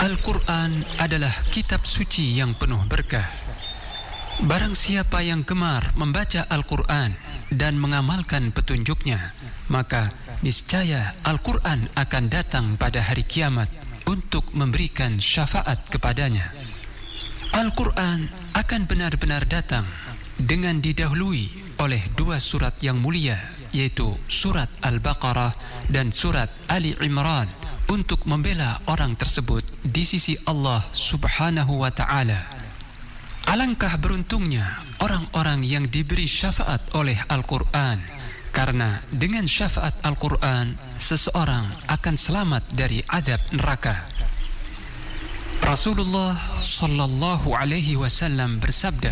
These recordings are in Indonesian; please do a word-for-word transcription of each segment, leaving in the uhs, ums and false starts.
Al-Quran adalah kitab suci yang penuh berkah. Barang siapa yang gemar membaca Al-Quran dan mengamalkan petunjuknya, maka niscaya Al-Quran akan datang pada hari kiamat untuk memberikan syafaat kepadanya. Al-Quran akan benar-benar datang dengan didahului oleh dua surat yang mulia, yaitu surat Al-Baqarah dan surat Ali Imran, untuk membela orang tersebut di sisi Allah Subhanahu wa ta'ala. Alangkah beruntungnya orang-orang yang diberi syafaat oleh Al-Quran, karena dengan syafaat Al-Quran seseorang akan selamat dari azab neraka. Rasulullah sallallahu alaihi wasallam bersabda,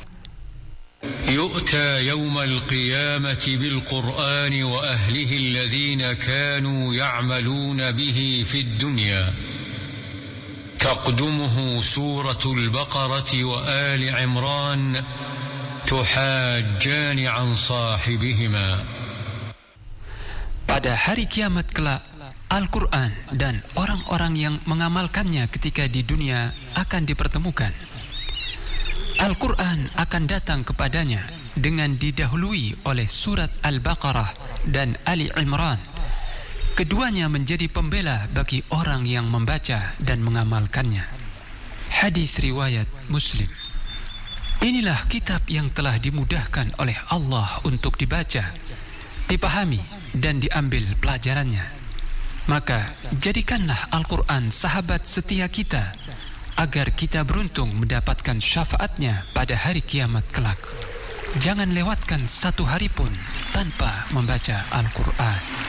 يؤتى يوم القيامة بالقرآن وأهله الذين كانوا يعملون به في الدنيا تقدمه سورة البقرة وآل عمران تحاجان عن صاحبهما. Pada hari kiamat kelak, Al-Quran dan orang-orang yang mengamalkannya ketika di dunia akan dipertemukan. Al-Quran akan datang kepadanya dengan didahului oleh surat Al-Baqarah dan Ali Imran. Keduanya menjadi pembela bagi orang yang membaca dan mengamalkannya. Hadis riwayat Muslim. Inilah kitab yang telah dimudahkan oleh Allah untuk dibaca, dipahami, dan diambil pelajarannya. Maka jadikanlah Al-Quran sahabat setia kita, agar kita beruntung mendapatkan syafaatnya pada hari kiamat kelak. Jangan lewatkan satu hari pun tanpa membaca Al-Quran.